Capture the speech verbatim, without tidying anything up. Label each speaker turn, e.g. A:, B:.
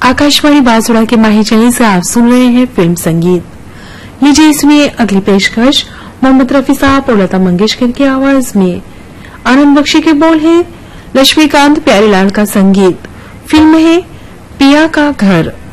A: आकाशवाणी बांसुड़ा के माही चैनल से आप सुन रहे हैं फिल्म संगीत। लीजिए इसमें अगली पेशकश मोहम्मद रफी साहब और लता मंगेशकर की आवाज में। आनंद बख्शी के बोल हैं, लक्ष्मीकांत प्यारेलाल का संगीत। फिल्म है पिया का घर।